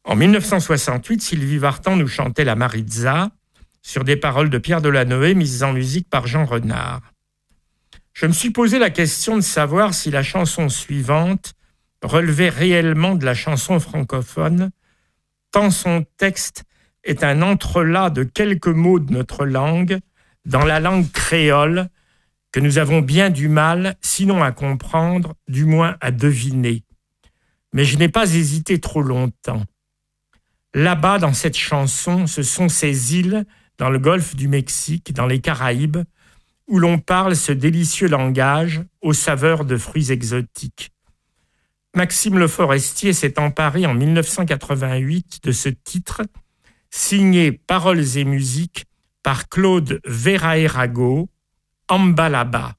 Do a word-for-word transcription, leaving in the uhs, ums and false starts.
En mille neuf cent soixante-huit, Sylvie Vartan nous chantait la Maritza sur des paroles de Pierre Delanoë mises en musique par Jean Renard. Je me suis posé la question de savoir si la chanson suivante relevait réellement de la chanson francophone, tant son texte est un entrelac de quelques mots de notre langue, dans la langue créole, que nous avons bien du mal, sinon à comprendre, du moins à deviner. Mais je n'ai pas hésité trop longtemps. Là-bas, dans cette chanson, ce sont ces îles, dans le golfe du Mexique, dans les Caraïbes, où l'on parle ce délicieux langage aux saveurs de fruits exotiques. Maxime Le Forestier s'est emparé en mille neuf cent quatre-vingt-huit de ce titre, signé Paroles et musiques par Claude Verhaerago, Ambalaba.